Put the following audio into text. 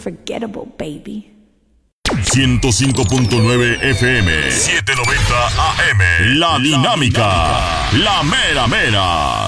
unforgettable, baby. 105.9 FM, 790 AM. La Dinámica, la mera mera.